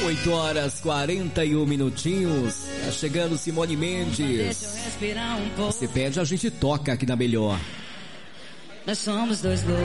8h41. Tá chegando Simone Mendes. Você pede, a gente toca aqui na Melhor. Nós somos dois loucos.